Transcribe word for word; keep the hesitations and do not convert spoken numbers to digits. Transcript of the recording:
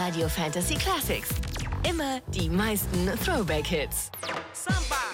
Radio Fantasy Classics. Immer die meisten Throwback-Hits. Samba!